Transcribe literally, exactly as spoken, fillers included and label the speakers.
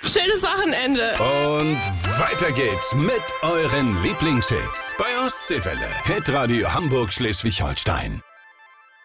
Speaker 1: Schönes Wochenende.
Speaker 2: Und weiter geht's mit euren Lieblingshits. Bei Ostseewelle. Hitradio Hamburg Schleswig-Holstein.